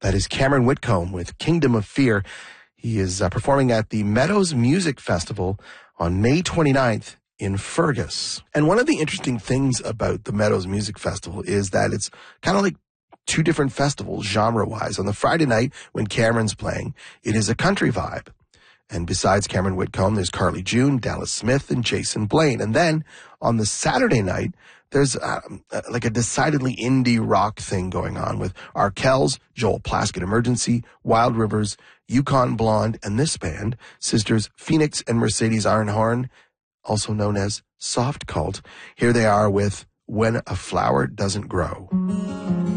That is Cameron Whitcomb with Kingdom of Fear. He is performing at the Meadows Music Festival on May 29th in Fergus. And one of the interesting things about the Meadows Music Festival is that it's kind of like two different festivals genre-wise. On the Friday night when Cameron's playing, it is a country vibe. And besides Cameron Whitcomb, there's Carly June, Dallas Smith, and Jason Blaine. And then on the Saturday night, there's like a decidedly indie rock thing going on with Arkells, Joel Plaskett Emergency, Wild Rivers, Yukon Blonde, and this band, sisters Phoenix and Mercedes Ironhorn, also known as Soft Cult. Here they are with When a Flower Doesn't Grow.